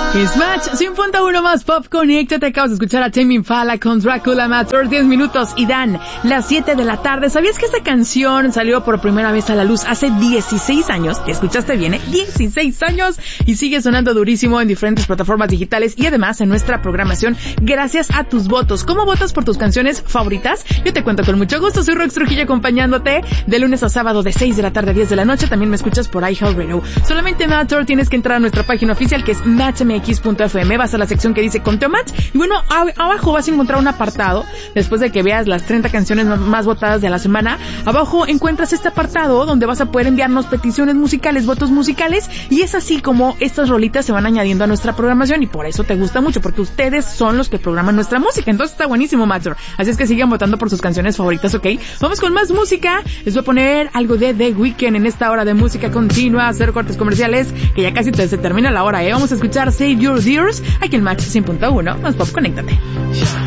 Es Match 100.1 más Pop Connect. Te acabas de escuchar a Tame Impala con Dracula Matter. 10 minutos y dan las 7 de la tarde. ¿Sabías que esta canción salió por primera vez a la luz hace 16 años? ¿Escuchaste bien? 16 años y sigue sonando durísimo en diferentes plataformas digitales y además en nuestra programación gracias a tus votos. ¿Cómo votas por tus canciones favoritas? Yo te cuento con mucho gusto. Soy Rox Trujillo acompañándote de lunes a sábado de 6 de la tarde a 10 de la noche. También me escuchas por iHeartRadio. Solamente Matter, tienes que entrar a nuestra página oficial que es matchmx.fm. Vas a la sección que dice Conteo Match y bueno, abajo vas a encontrar un apartado. Después de que veas las 30 canciones más votadas de la semana, abajo encuentras este apartado donde vas a poder enviarnos peticiones musicales, votos musicales, y es así como estas rolitas se van añadiendo a nuestra programación y por eso te gusta mucho, porque ustedes son los que programan nuestra música. Entonces está buenísimo, Matter. Así es que sigan votando por sus canciones favoritas, ¿ok? Vamos con más música. Les voy a poner algo de The Weeknd en esta hora de música continua, hacer cortes comerciales, que ya casi se termina la hora, ¿eh? Vamos a escuchar Save Your Tears aquí en Match 100.1 más Pop, conéctate.